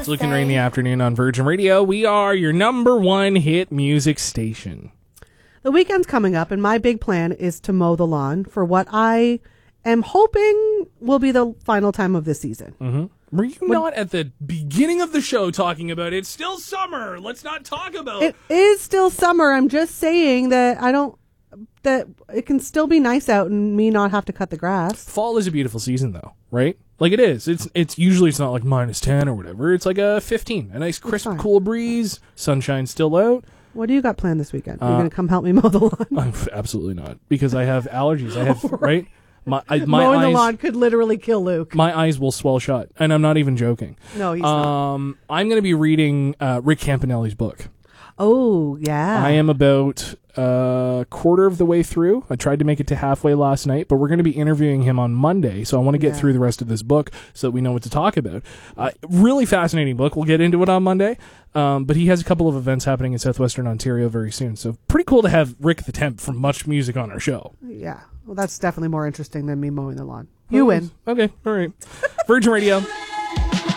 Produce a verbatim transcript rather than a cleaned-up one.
It's Luke and Ray in the afternoon on Virgin Radio. We are your number one hit music station. The weekend's coming up, and my big plan is to mow the lawn for what I am hoping will be the final time of this season. Mm-hmm. Were you when, not at the beginning of the show talking about it's still summer? Let's not talk about it. It is still summer. I'm just saying that I don't, that it can still be nice out and me not have to cut the grass. Fall is a beautiful season, though, right? Like it is. It's it's usually it's not like minus ten or whatever. It's like a fifteen, a nice crisp, cool breeze. Sunshine's still out. What do you got planned this weekend? Are you uh, going to come help me mow the lawn? I'm absolutely not, because I have allergies. I have right. My, I, my Mowing eyes, the lawn could literally kill Luke. My eyes will swell shut, and I'm not even joking. No, he's um, not. I'm going to be reading uh, Rick Campanelli's book. Oh, yeah. I am about a quarter of the way through. I tried to make it to halfway last night, but we're going to be interviewing him on Monday, so I want to get yeah. through the rest of this book so that we know what to talk about. Uh, really fascinating book. We'll get into it on Monday, um, but he has a couple of events happening in southwestern Ontario very soon, so pretty cool to have Rick the Temp from Much Music on our show. Yeah, well, that's definitely more interesting than me mowing the lawn. You oh, win. Okay, all right. Virgin Radio.